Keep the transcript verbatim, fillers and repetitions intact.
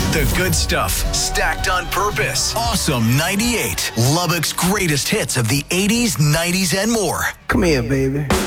The good stuff, stacked on purpose. Awesome ninety-eight, Lubbock's greatest hits of the eighties, nineties, and more. Come here, baby.